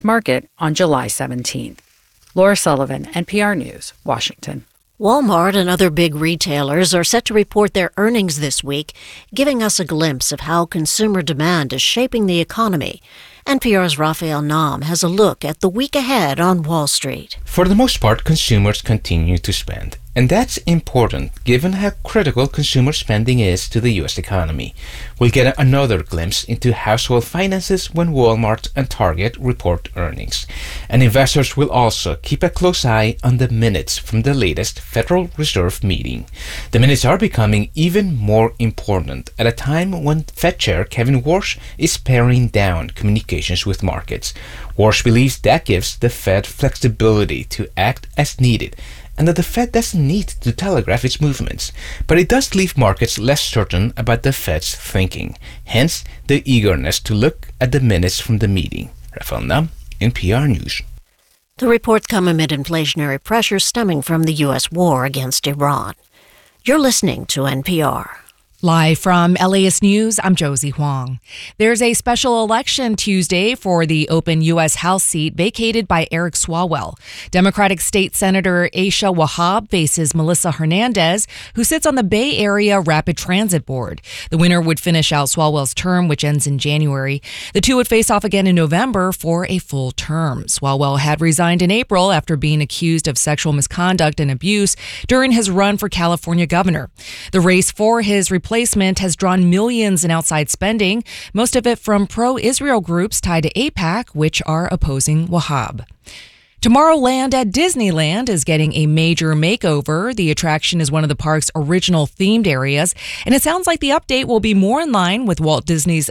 market on July 17th. Laura Sullivan, NPR News, Washington. Walmart and other big retailers are set to report their earnings this week, giving us a glimpse of how consumer demand is shaping the economy. NPR's Raphael Nahm has a look at the week ahead on Wall Street. For the most part, consumers continue to spend. And that's important given how critical consumer spending is to the U.S. economy. We'll get another glimpse into household finances when Walmart and Target report earnings. And investors will also keep a close eye on the minutes from the latest Federal Reserve meeting. The minutes are becoming even more important at a time when Fed Chair Kevin Warsh is paring down communications with markets. Warsh believes that gives the Fed flexibility to act as needed, and that the Fed doesn't need to telegraph its movements, but it does leave markets less certain about the Fed's thinking, hence the eagerness to look at the minutes from the meeting. Raphael Nahm, NPR News. The reports come amid inflationary pressures stemming from the U.S. war against Iran. You're listening to NPR. Live from LAist News, I'm Josie Huang. There's a special election Tuesday for the open U.S. House seat vacated by Eric Swalwell. Democratic State Senator Aisha Wahab faces Melissa Hernandez, who sits on the Bay Area Rapid Transit Board. The winner would finish out Swalwell's term, which ends in January. The two would face off again in November for a full term. Swalwell had resigned in April after being accused of sexual misconduct and abuse during his run for California governor. The race for his replacement has drawn millions in outside spending, most of it from pro-Israel groups tied to AIPAC, which are opposing Wahab. Tomorrowland at Disneyland is getting a major makeover. The attraction is one of the park's original themed areas, and it sounds like the update will be more in line with Walt Disney's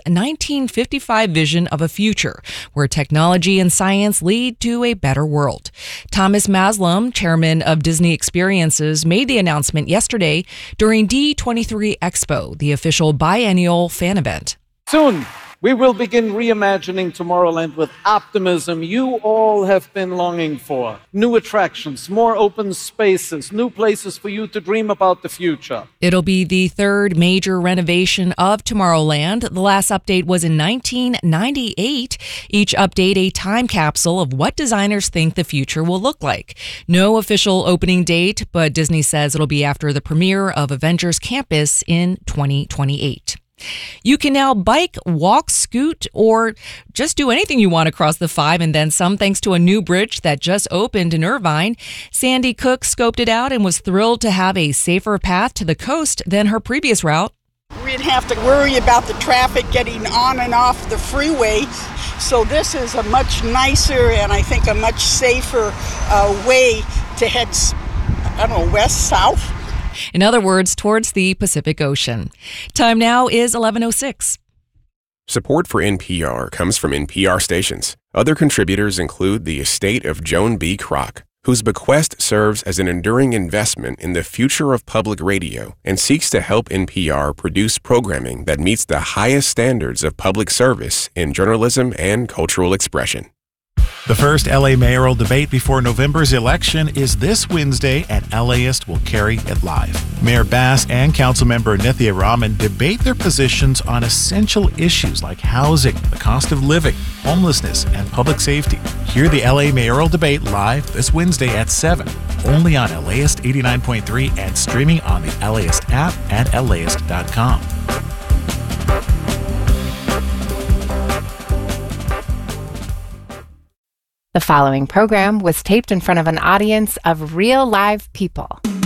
1955 vision of a future, where technology and science lead to a better world. Thomas Maslam, chairman of Disney Experiences, made the announcement yesterday during D23 Expo, the official biennial fan event. Soon, we will begin reimagining Tomorrowland with optimism you all have been longing for. New attractions, more open spaces, new places for you to dream about the future. It'll be the third major renovation of Tomorrowland. The last update was in 1998. Each update a time capsule of what designers think the future will look like. No official opening date, but Disney says it'll be after the premiere of Avengers Campus in 2028. You can now bike, walk, scoot, or just do anything you want across the 5 and then some thanks to a new bridge that just opened in Irvine. Sandy Cook scoped it out and was thrilled to have a safer path to the coast than her previous route. We didn't have to worry about the traffic getting on and off the freeway. So this is a much nicer and I think a much safer way to head, west, south. In other words, towards the Pacific Ocean. Time now is 11:06. Support for NPR comes from NPR stations. Other contributors include the estate of Joan B. Kroc, whose bequest serves as an enduring investment in the future of public radio and seeks to help NPR produce programming that meets the highest standards of public service in journalism and cultural expression. The first LA mayoral debate before November's election is this Wednesday, and LAist will carry it live. Mayor Bass and Councilmember Nithya Raman debate their positions on essential issues like housing, the cost of living, homelessness, and public safety. Hear the LA mayoral debate live this Wednesday at 7, only on LAist 89.3 and streaming on the LAist app and LAist.com. The following program was taped in front of an audience of real live people.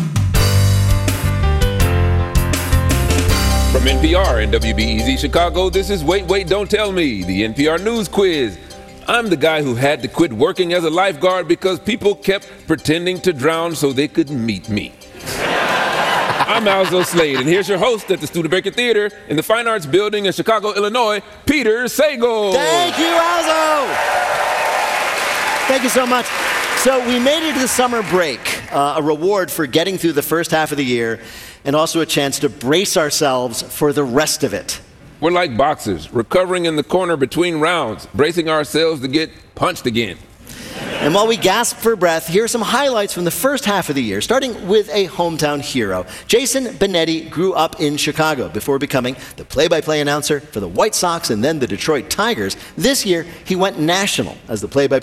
From NPR and WBEZ Chicago, this is Wait, Wait, Don't Tell Me, the NPR News Quiz. I'm the guy who had to quit working as a lifeguard because people kept pretending to drown so they could meet me. I'm Alzo Slade, and here's your host at the Studebaker Theater in the Fine Arts Building in Chicago, Illinois, Peter Sagal. Thank you, Alzo. Thank you so much. So we made it to the summer break, a reward for getting through the first half of the year, and also a chance to brace ourselves for the rest of it. We're like boxers, recovering in the corner between rounds, bracing ourselves to get punched again. And while we gasp for breath, here are some highlights from the first half of the year, starting with a hometown hero. Jason Benetti grew up in Chicago before becoming the play-by-play announcer for the White Sox and then the Detroit Tigers. This year, he went national as the play-by-play